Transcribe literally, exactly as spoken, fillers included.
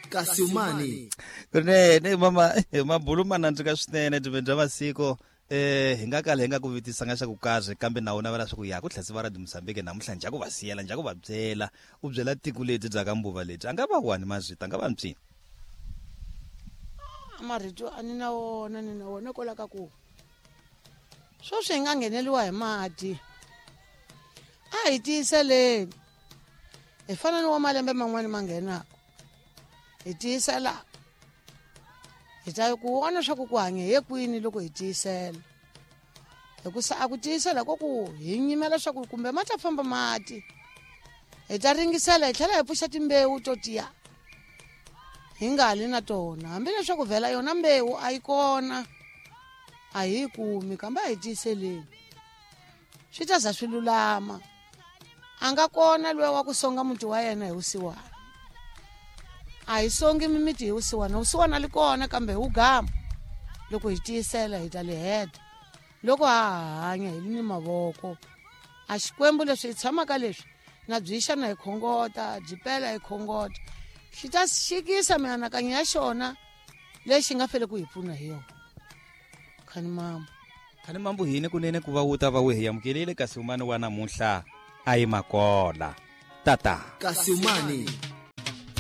Kasumani. Kunene mama mabuluma nandzika swinene bya masiku eh hi nga kala hi nga ku vitisa nga xa ku kahle kambe na wona va swa ku ya ku tlhasi va ra Mozambique namuntlha njha ku va siyela njha ku va byela u byela tiko leti bya ka mbuva leti anga va wani mazita anga va mpfini amarito ani na wona ni na wona kola ka ku swo swi nga ngheneliwa hi mati a hi tiyiseleni hi fana ni wa malembe man'wani ma nghenaka hi tiyisela hi ta ku vona swa ku ku hanya hi kwini loko hi tiyisela hikusa a ku tiyisela ko ku hi nyimela swa ku kumbe ma ta famba mati hi ta ringisela hi tlhela hi pfuxa timbewu to tiya hi nga li na tona hambileswaku vhela yona mbewu a yi kona a hi yi kumi kambe a hi tiyiseleni swi ta za swi lulama a nga kona loyi wa ku songa muti wa yena hi vusiwana a hi songi mimiti hi vusiwana vusiwana li kona kambe wu gama loko hi tiyisela hi ta li heta loko ha hanya hi ni mavoko a xikwembu leswi hi tshamaka leswi na byixa na hi khongota byi pela hi khongota xi ta xikisa mianakanyo ya xona lexi nga fele ku hi pfuna hi yona khani mama khani mambu hini kunene ku va wuta va we hi amukelele kasi umani wa namuntlha a yi makola tata Kasumani.